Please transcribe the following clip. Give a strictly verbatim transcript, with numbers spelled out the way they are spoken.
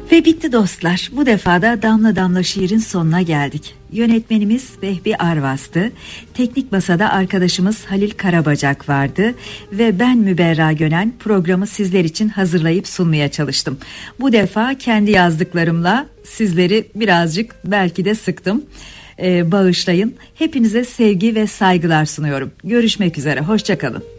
Ve bitti dostlar. Bu defa da Damla Damla Şiir'in sonuna geldik. Yönetmenimiz Vehbi Arvas'tı. Teknik masada arkadaşımız Halil Karabacak vardı. Ve ben Müberra Gönen programı sizler için hazırlayıp sunmaya çalıştım. Bu defa kendi yazdıklarımla sizleri birazcık belki de sıktım. Ee, bağışlayın. Hepinize sevgi ve saygılar sunuyorum. Görüşmek üzere. Hoşça kalın.